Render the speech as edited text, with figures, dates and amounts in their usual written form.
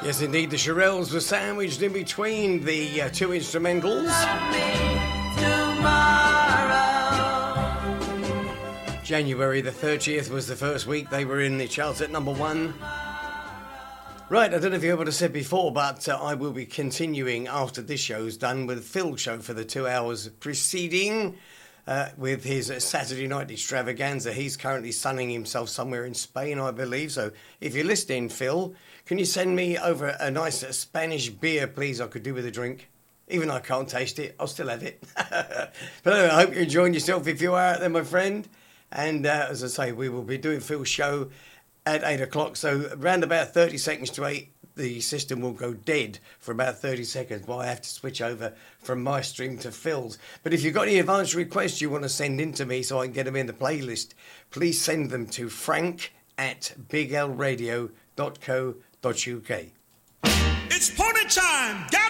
Yes, indeed, the Shirelles were sandwiched in between the two instrumentals. January the 30th was the first week they were in the charts at number 1. Right, I don't know if you ever said before, but I will be continuing after this show's done with Phil's show for the 2 hours preceding with his Saturday night extravaganza. He's currently sunning himself somewhere in Spain, I believe. So if you're listening, Phil, can you send me over a nice Spanish beer, please? I could do with a drink. Even though I can't taste it, I'll still have it. But anyway, I hope you're enjoying yourself if you are out there, my friend. And as I say, we will be doing Phil's show at 8 o'clock. So around about 30 seconds to 8, the system will go dead for about 30 seconds while I have to switch over from my stream to Phil's. But if you've got any advance requests you want to send in to me so I can get them in the playlist, please send them to frank@biglradio.co.uk. It's party time!